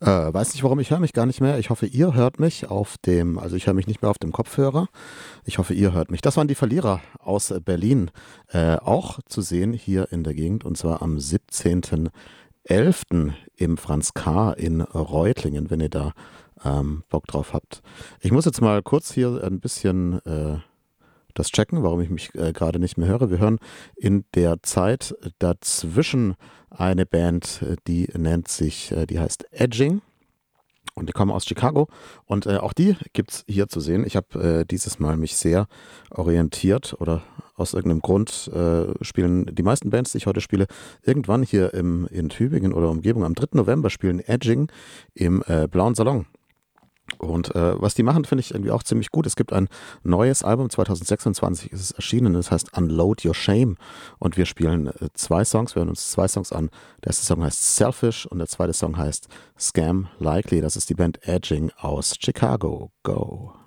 Weiß nicht warum, ich höre mich gar nicht mehr. Ich hoffe, ihr hört mich also ich höre mich nicht mehr auf dem Kopfhörer. Ich hoffe, ihr hört mich. Das waren die Verlierer aus Berlin, auch zu sehen hier in der Gegend und zwar am 17.11. im Franz K. in Reutlingen, wenn ihr da Bock drauf habt. Ich muss jetzt mal kurz hier ein bisschen das checken, warum ich mich gerade nicht mehr höre. Wir hören in der Zeit dazwischen eine Band, die heißt Edging. Und die kommen aus Chicago und auch die gibt's hier zu sehen. Ich habe dieses Mal mich sehr orientiert oder aus irgendeinem Grund spielen die meisten Bands, die ich heute spiele, irgendwann hier in Tübingen oder Umgebung. Am 3. November spielen Edging im Blauen Salon. Und was die machen, finde ich irgendwie auch ziemlich gut. Es gibt ein neues Album, 2026 ist es erschienen, das heißt Unload Your Shame. Und wir spielen zwei Songs, wir hören uns zwei Songs an. Der erste Song heißt Selfish und der zweite Song heißt Scam Likely. Das ist die Band Edging aus Chicago. Go!